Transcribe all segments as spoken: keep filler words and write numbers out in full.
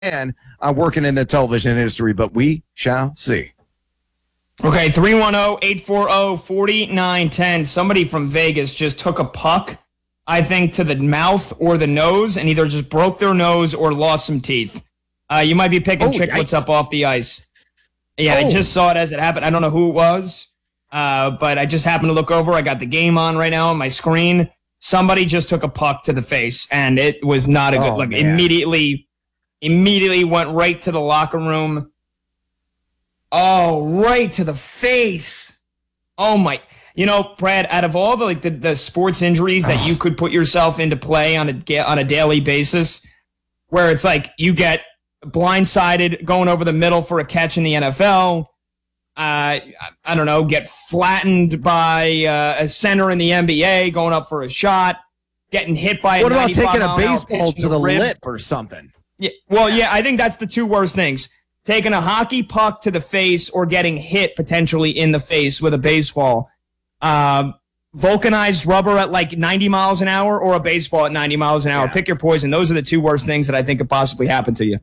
man uh, working in the television industry, but we shall see. Okay, three one zero, eight four zero, four nine one zero. Somebody from Vegas just took a puck, I think, to the mouth or the nose, and either just broke their nose or lost some teeth. Uh, you might be picking oh, chicklets yikes. up off the ice. Yeah, oh. I just saw it as it happened. I don't know who it was, uh, but I just happened to look over. I got the game on right now on my screen. Somebody just took a puck to the face, and it was not a good oh, look. Man. Immediately, immediately went right to the locker room. Oh, right to the face. Oh, my. You know, Brad, out of all the like the, the sports injuries that you could put yourself into play on a, on a daily basis, where it's like you get blindsided going over the middle for a catch in the N F L, uh, I don't know, get flattened by uh, a center in the N B A going up for a shot, getting hit by a What about taking a baseball to the ribs. lip or something? Yeah, well, yeah, I think that's the two worst things. Taking a hockey puck to the face or getting hit potentially in the face with a baseball. Um, vulcanized rubber at like ninety miles an hour or a baseball at ninety miles an hour. Yeah. Pick your poison. Those are the two worst things that I think could possibly happen to you.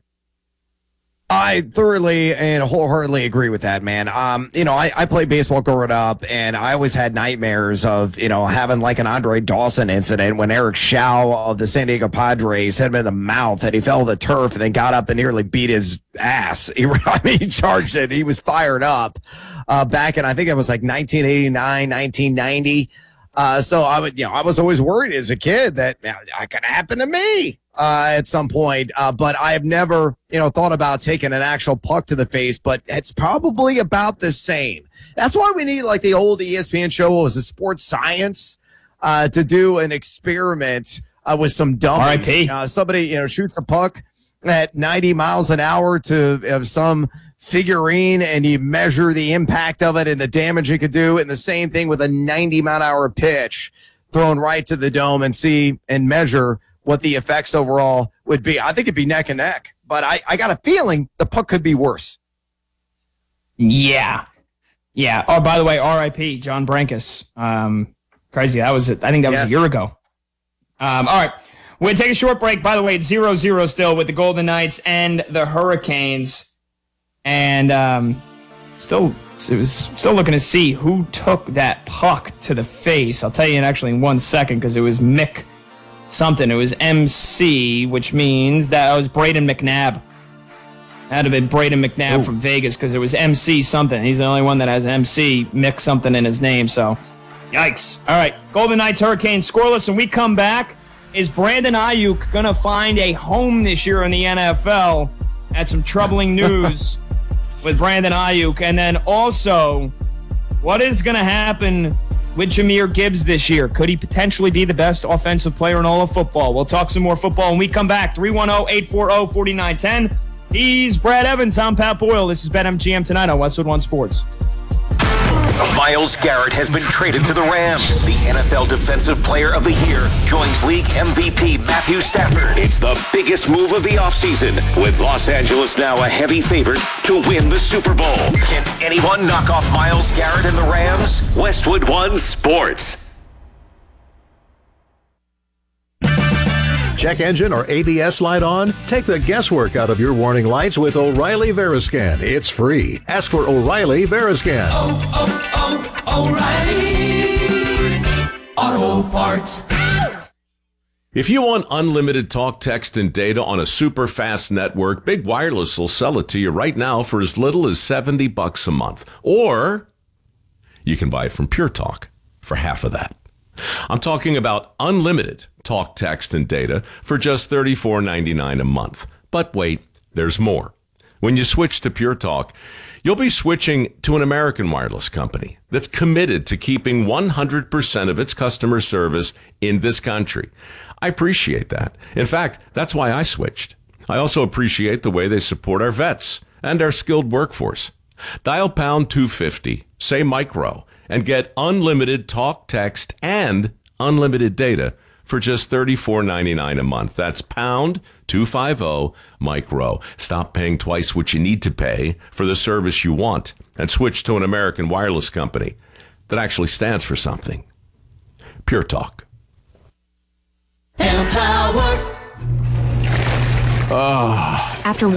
I thoroughly and wholeheartedly agree with that, man. Um, you know, I, I played baseball growing up, and I always had nightmares of, you know, having like an Andre Dawson incident when Eric Schau of the San Diego Padres hit him in the mouth and he fell to the turf and then got up and nearly beat his ass. He, I mean, he charged it. He was fired up uh, back in, I think it was like nineteen eighty-nine, nineteen ninety. Uh, so I would, you know, I was always worried as a kid that you know, it could happen to me uh, at some point. Uh, but I have never, you know, thought about taking an actual puck to the face. But it's probably about the same. That's why we need like the old E S P N show was a sports science uh, to do an experiment uh, with some dummies. R I P Uh, somebody, you know, shoots a puck at ninety miles an hour to uh, some figurine, and you measure the impact of it and the damage it could do, and the same thing with a ninety mile an hour pitch thrown right to the dome, and see and measure what the effects overall would be. I think it'd be neck and neck, but I, I got a feeling the puck could be worse. Yeah. Yeah. Oh, by the way, R I P John Brankus. Um, crazy. That was, I think that was yes. a year ago. Um, all right. We're going to take a short break. By the way, it's zero zero still with the Golden Knights and the Hurricanes. And um, still, it was still looking to see who took that puck to the face. I'll tell you in actually in one second because it was Mick something. It was M C, which means that it was Braden McNabb. Had to have been Braden McNabb Ooh. from Vegas because it was M C something. He's the only one that has M C, Mick something in his name. So, yikes. All right, Golden Knights, Hurricanes, scoreless. And we come back. Is Brandon Aiyuk going to find a home this year in the N F L? Had some troubling news with Brandon Aiyuk. And then also, what is going to happen with Jahmyr Gibbs this year? Could he potentially be the best offensive player in all of football? We'll talk some more football when we come back. three one zero, eight four zero, four nine one zero. He's Brad Evans. I'm Pat Boyle. This is BetMGM tonight on Westwood One Sports. Myles Garrett has been traded to the Rams. The N F L Defensive Player of the Year joins league M V P Matthew Stafford. It's the biggest move of the offseason, with Los Angeles now a heavy favorite to win the Super Bowl. Can anyone knock off Myles Garrett and the Rams? Westwood One Sports. Check engine or A B S light on? Take the guesswork out of your warning lights with O'Reilly Veriscan. It's free. Ask for O'Reilly Veriscan. Oh, oh, oh, O'Reilly Auto Parts. If you want unlimited talk, text, and data on a super fast network, Big Wireless will sell it to you right now for as little as seventy bucks a month. Or you can buy it from Pure Talk for half of that. I'm talking about unlimited talk, text, and data for just thirty-four ninety-nine a month. But wait, there's more. When you switch to Pure Talk, you'll be switching to an American wireless company that's committed to keeping one hundred percent of its customer service in this country. I appreciate that. In fact, that's why I switched. I also appreciate the way they support our vets and our skilled workforce. Dial pound two fifty, say micro, and get unlimited talk, text, and unlimited data for just thirty-four ninety-nine a month. That's pound two fifty micro. Stop paying twice what you need to pay for the service you want and switch to an American wireless company that actually stands for something. Pure Talk. Empower. After